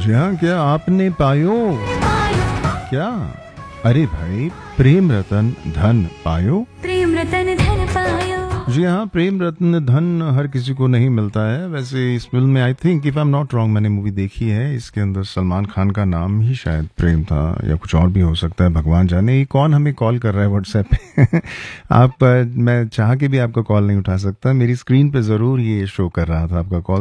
जी हाँ, क्या आपने पायो? क्या? अरे भाई, प्रेम रतन धन पायो। प्रेम रतन धन पायो। जी हाँ, प्रेम रत्न धन हर किसी को नहीं मिलता है। वैसे इस फिल्म में I think if I am not wrong, मैंने मूवी देखी है, इसके अंदर सलमान खान का नाम ही शायद प्रेम था या कुछ और भी हो सकता है, भगवान जाने। ये कौन हमें कॉल कर रहा है व्हाट्सएप पे? आप मैं चाह के भी आपका कॉल नहीं उठा सकता। मेरी स्क्रीन पे ज़रूर ये शो कर रहा था आपका कॉल।